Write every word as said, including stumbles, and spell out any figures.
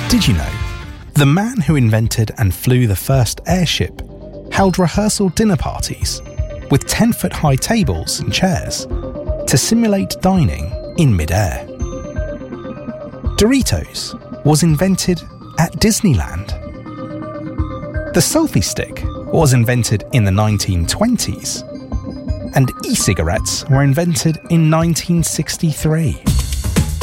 Did you know? The man who invented and flew the first airship held rehearsal dinner parties with ten-foot-high tables and chairs to simulate dining in mid-air. Doritos was invented at Disneyland. The selfie stick was invented in the nineteen twenties, and e-cigarettes were invented in nineteen sixty-three.